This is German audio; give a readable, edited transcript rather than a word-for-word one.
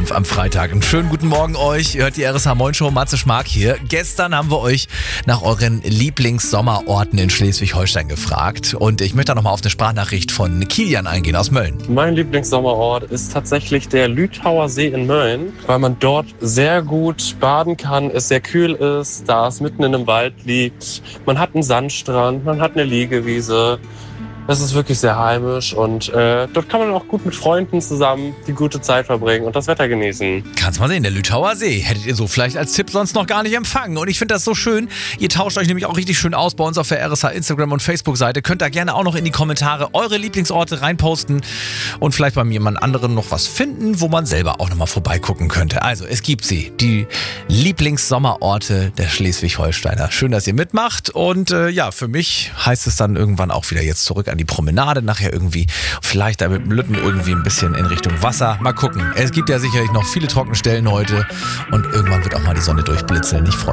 5 am Freitag. Einen schönen guten Morgen euch. Ihr hört die RSH Moin Show, Matze Schmark hier. Gestern haben wir euch nach euren Lieblingssommerorten in Schleswig-Holstein gefragt. Und ich möchte da nochmal auf eine Sprachnachricht von Kilian eingehen aus Mölln. Mein Lieblingssommerort ist tatsächlich der Lüthauer See in Mölln, weil man dort sehr gut baden kann, es sehr kühl ist, da es mitten in einem Wald liegt. Man hat einen Sandstrand, man hat eine Liegewiese. Es ist wirklich sehr heimisch und dort kann man auch gut mit Freunden zusammen die gute Zeit verbringen und das Wetter genießen. Kannst mal sehen, der Lüthauer See. Hättet ihr so vielleicht als Tipp sonst noch gar nicht empfangen. Und ich finde das so schön. Ihr tauscht euch nämlich auch richtig schön aus bei uns auf der RSH Instagram- und Facebook-Seite. Könnt da gerne auch noch in die Kommentare eure Lieblingsorte reinposten und vielleicht bei jemand anderen noch was finden, wo man selber auch nochmal vorbeigucken könnte. Also, es gibt sie. Die Lieblingssommerorte der Schleswig-Holsteiner. Schön, dass ihr mitmacht. Und für mich heißt es dann irgendwann auch wieder jetzt zurück an die Promenade, nachher irgendwie, vielleicht da mit dem Lütten irgendwie ein bisschen in Richtung Wasser. Mal gucken. Es gibt ja sicherlich noch viele Trockenstellen heute und irgendwann wird auch mal die Sonne durchblitzeln. Ich freue mich.